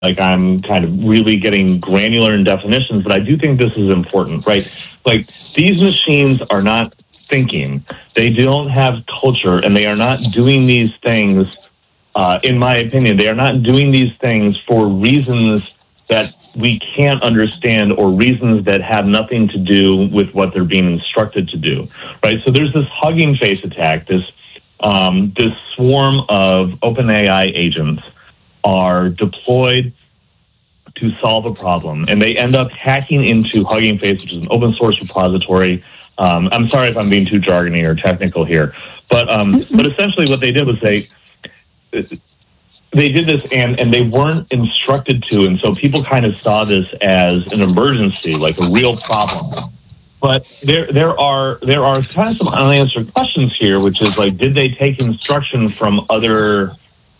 like I'm kind of really getting granular in definitions, but I do think this is important, right? Like these machines are not thinking, they don't have culture, and they are not doing these things. In my opinion, they are not doing these things for reasons that we can't understand or reasons that have nothing to do with what they're being instructed to do, right? So there's this Hugging Face attack, this swarm of OpenAI agents are deployed to solve a problem, and they end up hacking into Hugging Face, which is an open source repository. I'm sorry if I'm being too jargony or technical here, but essentially what they did was they did this and they weren't instructed to, and so people kind of saw this as an emergency, like a real problem. But there are kind of some unanswered questions here, which is like, did they take instruction from other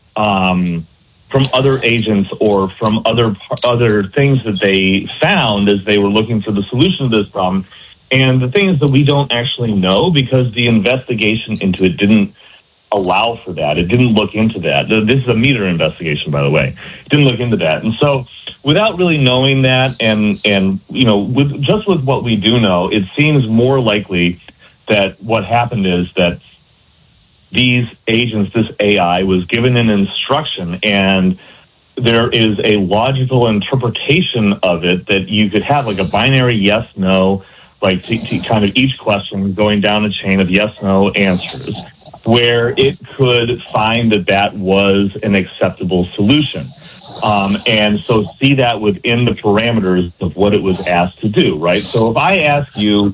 agents or from other things that they found as they were looking for the solution to this problem? And the thing is that we don't actually know because the investigation into it didn't allow for that. It didn't look into that. This is a meter investigation, by the way. It didn't look into that. And so without really knowing that and you know, with what we do know, it seems more likely that what happened is that these agents, this AI, was given an instruction, and there is a logical interpretation of it that you could have, like a binary yes, no, like to kind of each question going down a chain of yes, no answers, where it could find that was an acceptable solution. And so see that within the parameters of what it was asked to do, right? So if I ask you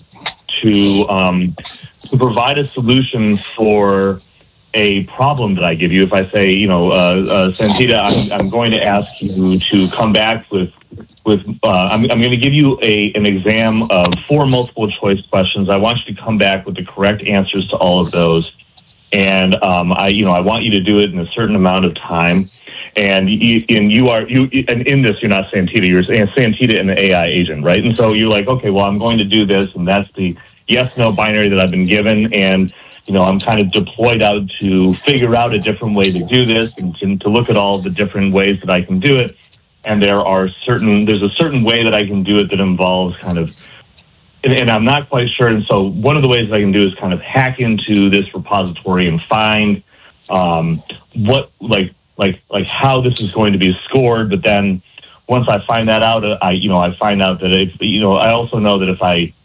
to provide a solution for a problem that I give you, if I say, you know, Santita, I'm going to ask you to come back with I'm going to give you an exam of 4 multiple choice questions. I want you to come back with the correct answers to all of those. And I want you to do it in a certain amount of time. And in this, you're not Santita, you're Santita and the AI agent, right? And so you're like, okay, well, I'm going to do this, and that's the yes/no binary that I've been given, and you know, I'm kind of deployed out to figure out a different way to do this and to look at all the different ways that I can do it. And there's a certain way that I can do it that involves kind of, and I'm not quite sure. And so one of the ways that I can do is kind of hack into this repository and find what how this is going to be scored. But then once I find that out, I find out that I also know that if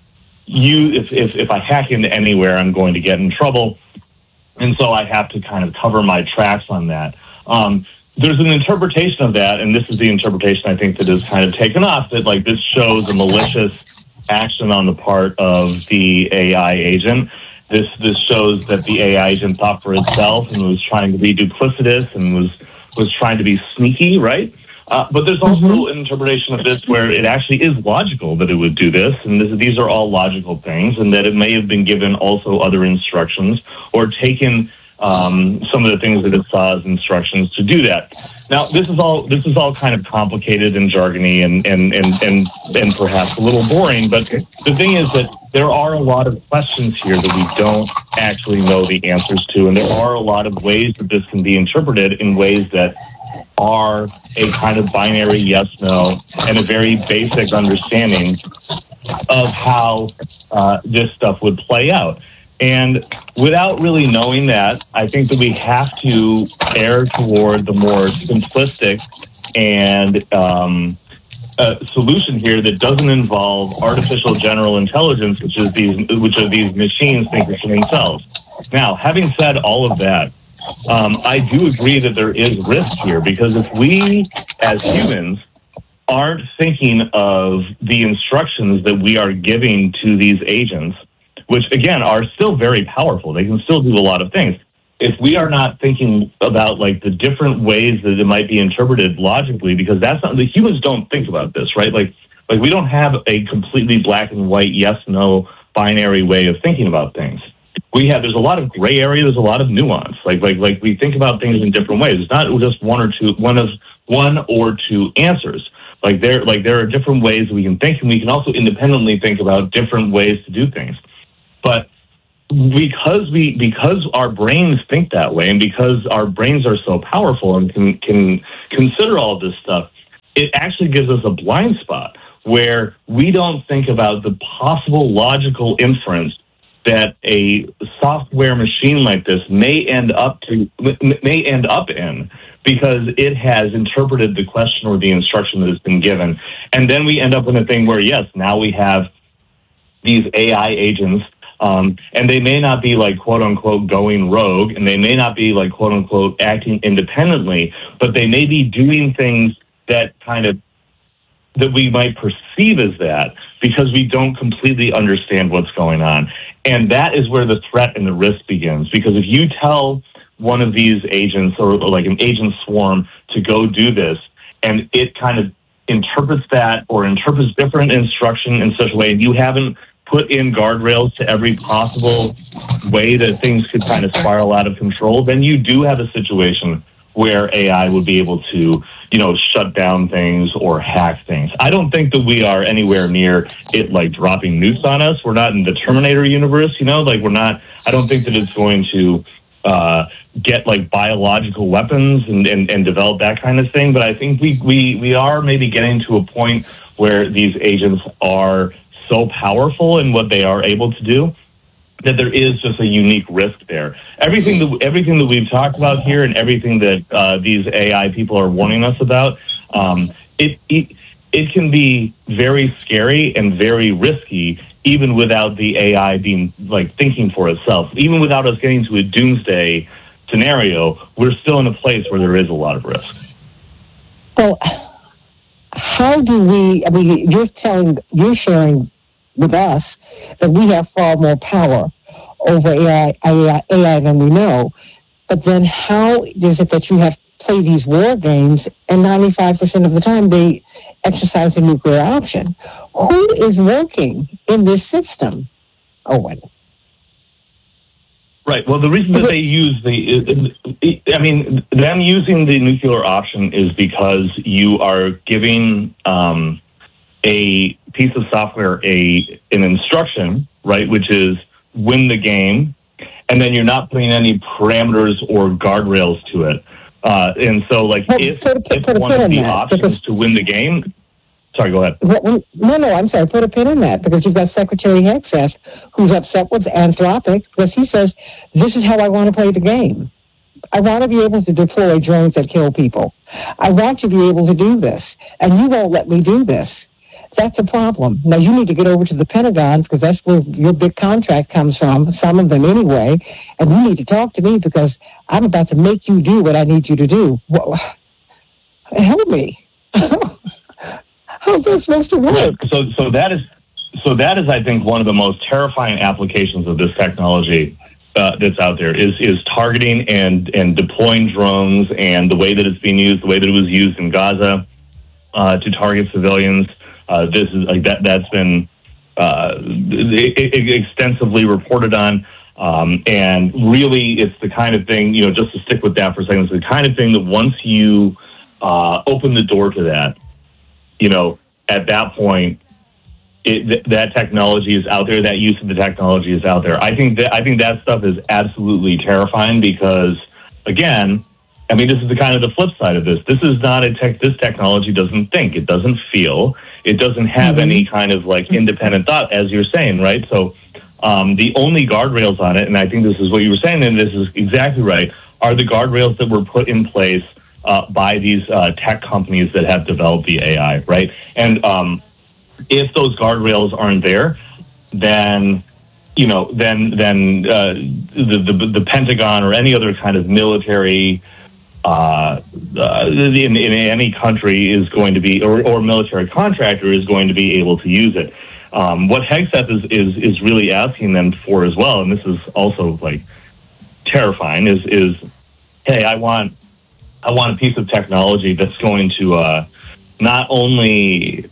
I hack into anywhere, I'm going to get in trouble. And so I have to kind of cover my tracks on that. There's an interpretation of that, and this is the interpretation I think that is kind of taken off, that like this shows a malicious action on the part of the AI agent. This shows that the AI agent thought for itself and was trying to be duplicitous and was trying to be sneaky, right? But there's also an interpretation of this where it actually is logical that it would do this, and these are all logical things, and that it may have been given also other instructions or taken some of the things that it saw as instructions to do that. Now, this is all kind of complicated and jargony and perhaps a little boring, but the thing is that there are a lot of questions here that we don't actually know the answers to, and there are a lot of ways that this can be interpreted in ways that are a kind of binary yes/no and a very basic understanding of how this stuff would play out. And without really knowing that, I think that we have to err toward the more simplistic and solution here that doesn't involve artificial general intelligence, which are these machines thinking for themselves. Now, having said all of that, I do agree that there is risk here, because if we as humans aren't thinking of the instructions that we are giving to these agents, which again are still very powerful, they can still do a lot of things. If we are not thinking about like the different ways that it might be interpreted logically, because that's not, the humans don't think about this, right? Like we don't have a completely black and white yes/no binary way of thinking about things. There's a lot of gray area, there's a lot of nuance. Like we think about things in different ways. It's not just one or two answers. Like there are different ways we can think, and we can also independently think about different ways to do things. But because our brains think that way, and because our brains are so powerful and can consider all of this stuff, it actually gives us a blind spot where we don't think about the possible logical inference that a software machine like this may end up in, because it has interpreted the question or the instruction that has been given. And then we end up in a thing where, yes, now we have these AI agents, and they may not be like, quote unquote, going rogue, and they may not be like, quote unquote, acting independently, but they may be doing things that we might perceive as that, because we don't completely understand what's going on. And that is where the threat and the risk begins. Because if you tell one of these agents, or like an agent swarm, to go do this, and it kind of interprets that or interprets different instruction in such a way, and you haven't put in guardrails to every possible way that things could kind of spiral out of control, then you do have a situation where AI would be able to, shut down things or hack things. I don't think that we are anywhere near it, like, dropping nukes on us. We're not in the Terminator universe, we're not. I don't think that it's going to get like biological weapons and develop that kind of thing. But I think we are maybe getting to a point where these agents are so powerful in what they are able to do that there is just a unique risk there. Everything that we've talked about here, and everything that these AI people are warning us about, it can be very scary and very risky, even without the AI being like thinking for itself. Even without us getting to a doomsday scenario, we're still in a place where there is a lot of risk. So, how do we? I mean, you're sharing with us that we have far more power over AI than we know. But then how is it that you have to play these war games, and 95% of the time they exercise the nuclear option? Who is working in this system, Owen? Right. Well, the reason that they use them using the nuclear option is because you are giving a piece of software an instruction, right, which is win the game, and then you're not putting any parameters or guardrails to it. And so, like, if one of the options to win the game... Sorry, go ahead. No, I'm sorry. Put a pin in that, because you've got Secretary Hegseth, who's upset with Anthropic, because he says, this is how I want to play the game. I want to be able to deploy drones that kill people. I want to be able to do this, and you won't let me do this. That's a problem. Now, you need to get over to the Pentagon, because that's where your big contract comes from, some of them anyway, and you need to talk to me, because I'm about to make you do what I need you to do. Well, help me. How's that supposed to work? So that is, I think, one of the most terrifying applications of this technology that's out there is targeting and deploying drones, and the way that it's being used, the way that it was used in Gaza to target civilians. This is like that's been extensively reported on, and really, it's the kind of thing, just to stick with that for a second, it's the kind of thing that once you open the door to that, at that point, that technology is out there. That use of the technology is out there. I think that stuff is absolutely terrifying, because, again, I mean, this is the kind of the flip side of this. This is not this technology doesn't think. It doesn't feel. It doesn't have any kind of like independent thought, as you're saying, right? So the only guardrails on it, and I think this is what you were saying, and this is exactly right, are the guardrails that were put in place by these tech companies that have developed the AI, right? And if those guardrails aren't there, then the Pentagon or any other kind of military in any country is going to be, or military contractor is going to be able to use it. What Hegseth is really asking them for as well, and this is also like terrifying, is hey, I want a piece of technology that's going to not only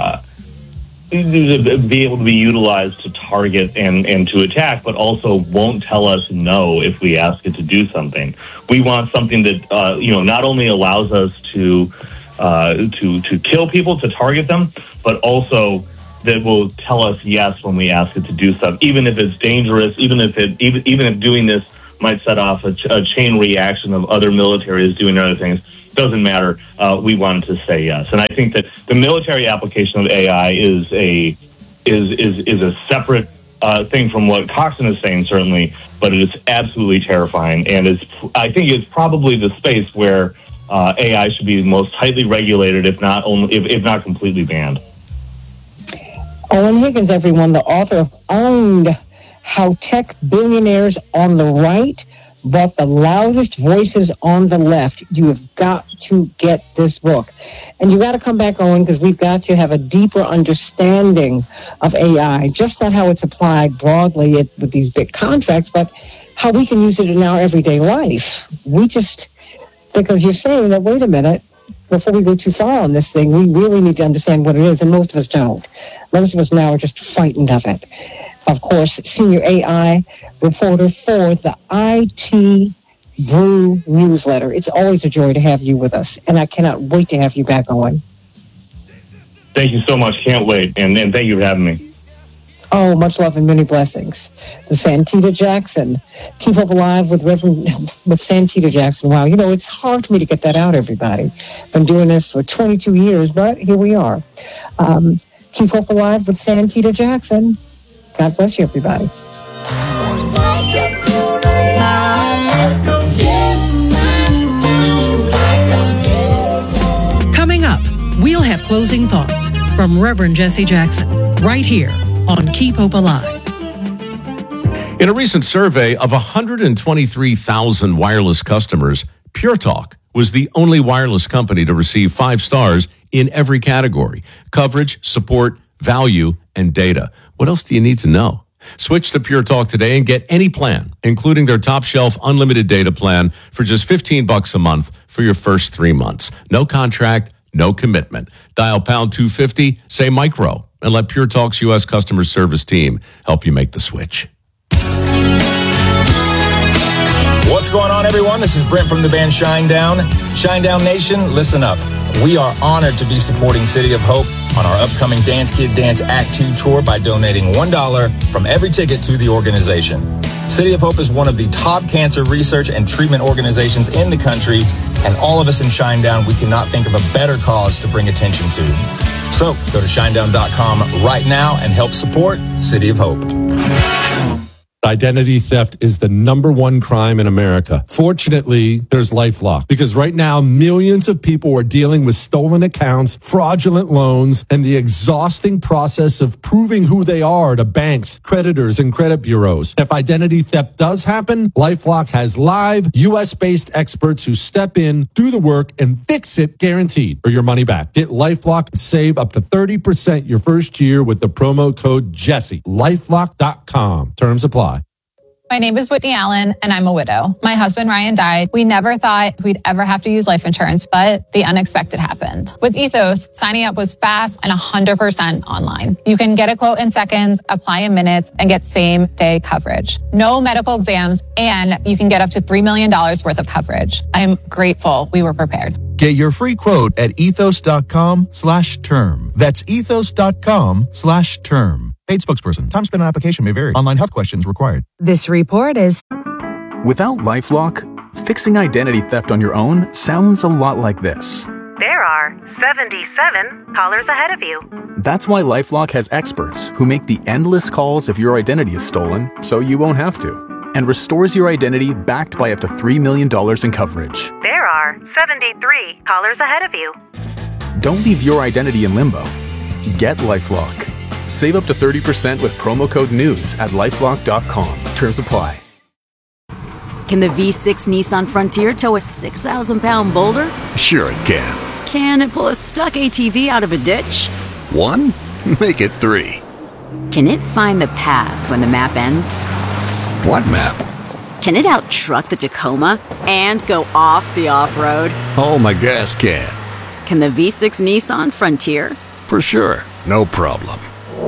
be able to be utilized to target and to attack, but also won't tell us no if we ask it to do something. We want something that not only allows us to kill people, to target them, but also that will tell us yes when we ask it to do stuff, even if it's dangerous, even if doing this set off a chain reaction of other militaries doing other things. Doesn't matter. We wanted to say yes, and I think that the military application of AI is a separate thing from what Coxon is saying, certainly, but it is absolutely terrifying, and I think it's probably the space where AI should be most tightly regulated, if not completely banned. Owen Higgins, everyone, the author of Owned: How Tech Billionaires on the Right But the Loudest Voices on the Left. You have got to get this book. And you got to come back, Owen, because we've got to have a deeper understanding of AI, just not how it's applied broadly with these big contracts, but how we can use it in our everyday life. Because you're saying that, wait a minute, before we go too far on this thing, we really need to understand what it is, and most of us don't. Most of us now are just frightened of it. Of course, senior AI reporter for the IT Brew newsletter. It's always a joy to have you with us, and I cannot wait to have you back, Owen. Thank you so much. Can't wait, and thank you for having me. Oh, much love and many blessings. The Santita Jackson. Keep Hope Alive with Santita Jackson. Wow, it's hard for me to get that out, everybody. Been doing this for 22 years, but here we are. Keep Hope Alive with Santita Jackson. God bless you, everybody. Coming up, we'll have closing thoughts from Reverend Jesse Jackson right here on Keep Hope Alive. In a recent survey of 123,000 wireless customers, Pure Talk was the only wireless company to receive 5 stars in every category: coverage, support, value, and data. What else do you need to know? Switch to Pure Talk today and get any plan, including their top shelf unlimited data plan for just $15 a month for your first 3 months. No contract, no commitment. Dial pound 250, say micro, and let Pure Talk's U.S. customer service team help you make the switch. What's going on, everyone? This is Brent from the band Shinedown. Shinedown Nation, listen up. We are honored to be supporting City of Hope on our upcoming Dance Kid Dance Act 2 tour by donating $1 from every ticket to the organization. City of Hope is one of the top cancer research and treatment organizations in the country, and all of us in Shinedown, we cannot think of a better cause to bring attention to. So go to shinedown.com right now and help support City of Hope. Identity theft is the #1 crime in America. Fortunately, there's LifeLock, because right now millions of people are dealing with stolen accounts, fraudulent loans, and the exhausting process of proving who they are to banks, creditors, and credit bureaus. If identity theft does happen, LifeLock has live US-based experts who step in, do the work, and fix it, guaranteed, or your money back. Get LifeLock and save up to 30% your first year with the promo code Jesse. LifeLock.com. Terms apply. My name is Whitney Allen, and I'm a widow. My husband, Ryan, died. We never thought we'd ever have to use life insurance, but the unexpected happened. With Ethos, signing up was fast and 100% online. You can get a quote in seconds, apply in minutes, and get same-day coverage. No medical exams, and you can get up to $3 million worth of coverage. I'm grateful we were prepared. Get your free quote at ethos.com/term. That's ethos.com/term. Paid spokesperson. Time spent on application may vary. Online health questions required. This report is... Without LifeLock, fixing identity theft on your own sounds a lot like this. There are 77 callers ahead of you. That's why LifeLock has experts who make the endless calls if your identity is stolen, so you won't have to, and restores your identity backed by up to $3 million in coverage. There are 73 callers ahead of you. Don't leave your identity in limbo. Get LifeLock. Save up to 30% with promo code NEWS at LifeLock.com. Terms apply. Can the V6 Nissan Frontier tow a 6,000-pound boulder? Sure it can. Can it pull a stuck ATV out of a ditch? 1? Make it 3. Can it find the path when the map ends? What map? Can it out-truck the Tacoma and go off the off-road? Oh, my gas can. Can the V6 Nissan Frontier? For sure. No problem.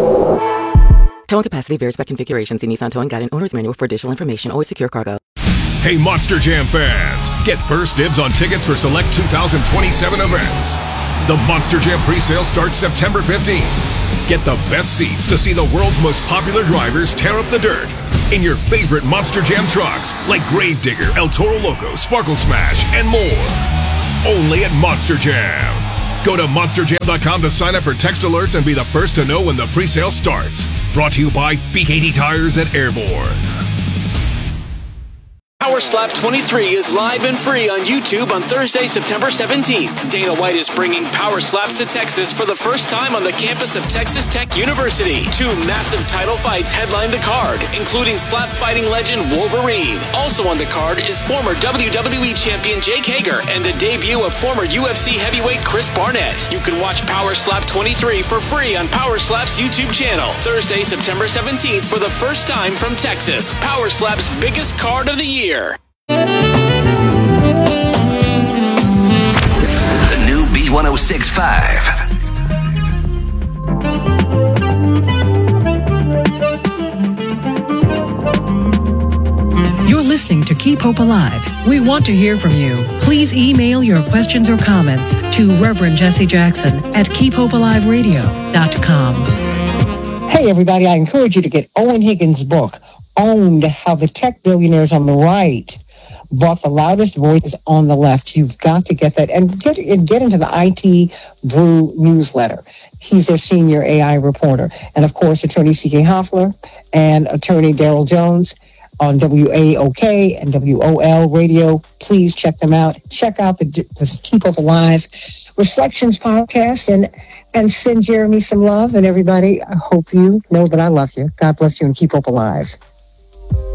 Towing capacity varies by configuration. See Nissan Towing Guide and Owner's Manual for additional information. Always secure cargo. Hey, Monster Jam fans! Get first dibs on tickets for select 2027 events. The Monster Jam pre-sale starts September 15th. Get the best seats to see the world's most popular drivers tear up the dirt. in your favorite Monster Jam trucks like Gravedigger, El Toro Loco, Sparkle Smash, and more. Only at Monster Jam. Go to monsterjam.com to sign up for text alerts and be the first to know when the pre-sale starts. Brought to you by BKT Tires at Airborne. Power Slap 23 is live and free on YouTube on Thursday, September 17th. Dana White is bringing Power Slaps to Texas for the first time on the campus of Texas Tech University. 2 massive title fights headline the card, including slap fighting legend Wolverine. Also on the card is former WWE champion Jake Hager and the debut of former UFC heavyweight Chris Barnett. You can watch Power Slap 23 for free on Power Slap's YouTube channel. Thursday, September 17th for the first time from Texas. Power Slap's biggest card of the year. The new B1065. You're listening to Keep Hope Alive. We want to hear from you. Please email your questions or comments to Reverend Jesse Jackson at keephopealiveradio.com. Hey, everybody, I encourage you to get Owen Higgins' book, Owned: How the Tech Billionaires on the Right Bought the Loudest Voices on the Left. You've got to get that and get into the IT Brew newsletter. He's their senior AI reporter. And, of course, Attorney C.K. Hoffler and Attorney Daryl Jones on WAOK and WOL radio. Please check them out. Check out the Keep Hope Alive Reflections podcast and send Jeremy some love. And everybody, I hope you know that I love you. God bless you and keep hope alive.